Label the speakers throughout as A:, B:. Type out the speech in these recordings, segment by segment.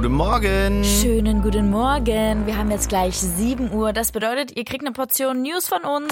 A: guten Morgen.
B: Schönen guten Morgen. Wir haben jetzt gleich 7 Uhr. Das bedeutet, ihr kriegt eine Portion News von uns.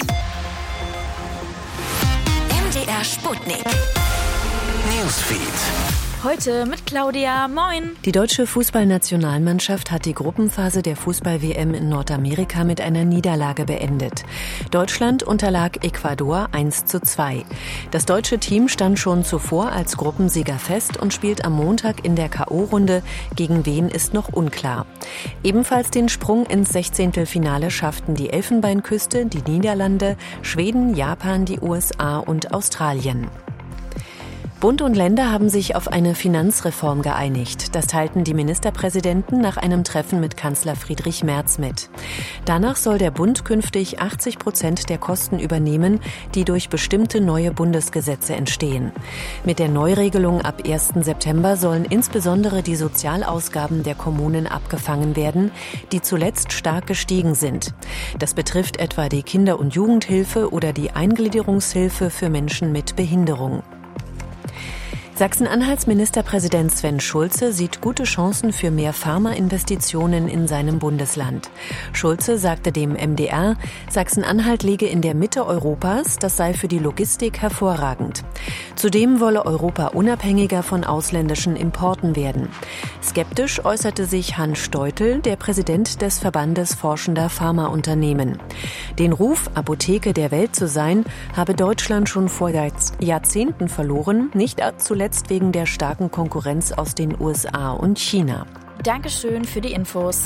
C: MDR Sputnik.
A: Newsfeed.
B: Heute mit Claudia. Moin.
D: Die deutsche Fußballnationalmannschaft hat die Gruppenphase der Fußball-WM in Nordamerika mit einer Niederlage beendet. Deutschland unterlag Ecuador 1:2. Das deutsche Team stand schon zuvor als Gruppensieger fest und spielt am Montag in der K.O.-Runde. Gegen wen ist noch unklar. Ebenfalls den Sprung ins 16. schafften die Elfenbeinküste, die Niederlande, Schweden, Japan, die USA und Australien. Bund und Länder haben sich auf eine Finanzreform geeinigt. Das teilten die Ministerpräsidenten nach einem Treffen mit Kanzler Friedrich Merz mit. Danach soll der Bund künftig 80% der Kosten übernehmen, die durch bestimmte neue Bundesgesetze entstehen. Mit der Neuregelung ab 1. September sollen insbesondere die Sozialausgaben der Kommunen abgefangen werden, die zuletzt stark gestiegen sind. Das betrifft etwa die Kinder- und Jugendhilfe oder die Eingliederungshilfe für Menschen mit Behinderung. Sachsen-Anhalts Ministerpräsident Sven Schulze sieht gute Chancen für mehr Pharmainvestitionen in seinem Bundesland. Schulze sagte dem MDR, Sachsen-Anhalt liege in der Mitte Europas, das sei für die Logistik hervorragend. Zudem wolle Europa unabhängiger von ausländischen Importen werden. Skeptisch äußerte sich Hans Steutel, der Präsident des Verbandes forschender Pharmaunternehmen. Den Ruf, Apotheke der Welt zu sein, habe Deutschland schon vor Jahrzehnten verloren, nicht zuletzt wegen der starken Konkurrenz aus den USA und China.
B: Dankeschön für die Infos.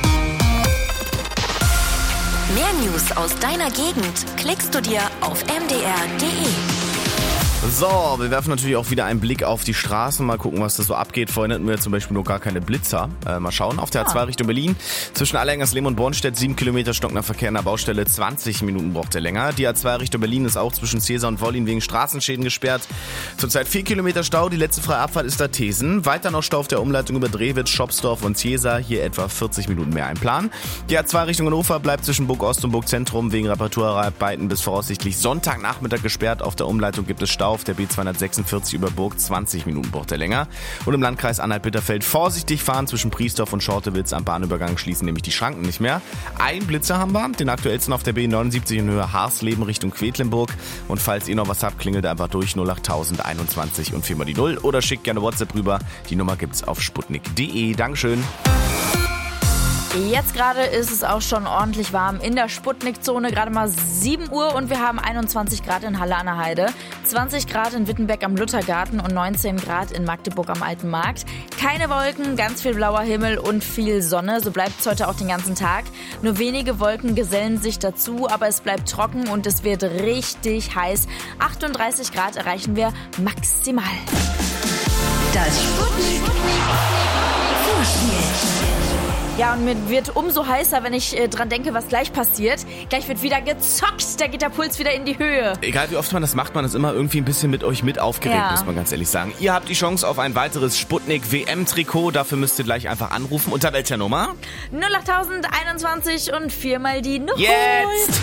C: Mehr News aus deiner Gegend klickst du dir auf mdr.de.
A: So, wir werfen natürlich auch wieder einen Blick auf die Straßen. Mal gucken, was da so abgeht. Vorhin hatten wir zum Beispiel noch gar keine Blitzer. Mal schauen. Auf der A2 Richtung Berlin. Zwischen Allerhengerslehm und Bornstedt 7 Kilometer stockender Verkehr an der Baustelle. 20 Minuten braucht er länger. Die A2 Richtung Berlin ist auch zwischen Cäsar und Wollin wegen Straßenschäden gesperrt. Zurzeit 4 Kilometer Stau. Die letzte freie Abfahrt ist da Thesen. Weiter noch Stau auf der Umleitung über Drewitz, Schopsdorf und Cäsar. Hier etwa 40 Minuten mehr einplanen. Die A2 Richtung Hannover bleibt zwischen Burg Ost und Burg Zentrum wegen Reparaturarbeiten bis voraussichtlich Sonntagnachmittag gesperrt. Auf der Umleitung gibt es Stau auf der B246 über Burg, 20 Minuten braucht er länger. Und im Landkreis Anhalt-Bitterfeld vorsichtig fahren zwischen Priesdorf und Schortewitz. Am Bahnübergang schließen nämlich die Schranken nicht mehr. Ein Blitzer haben wir, den aktuellsten auf der B79 in Höhe Harsleben Richtung Quedlinburg. Und falls ihr noch was habt, klingelt einfach durch 08021 und 4 mal die 0 oder schickt gerne WhatsApp rüber. Die Nummer gibt's auf sputnik.de. Dankeschön.
B: Jetzt gerade ist es auch schon ordentlich warm in der Sputnik-Zone, gerade mal 7 Uhr und wir haben 21 Grad in Halle an der Heide, 20 Grad in Wittenberg am Luthergarten und 19 Grad in Magdeburg am Alten Markt. Keine Wolken, ganz viel blauer Himmel und viel Sonne, so bleibt es heute auch den ganzen Tag. Nur wenige Wolken gesellen sich dazu, aber es bleibt trocken und es wird richtig heiß. 38 Grad erreichen wir maximal.
C: Das Sputnik Vorspiel.
B: Ja, und mir wird umso heißer, wenn ich dran denke, was gleich passiert. Gleich wird wieder gezockt, da geht der Puls wieder in die Höhe.
A: Egal wie oft man das macht, man ist immer irgendwie ein bisschen mit euch mit aufgeregt, muss man ganz ehrlich sagen. Ihr habt die Chance auf ein weiteres Sputnik-WM-Trikot. Dafür müsst ihr gleich einfach anrufen. Unter welcher Nummer?
B: 08021 und 4 mal die 0.
A: Jetzt!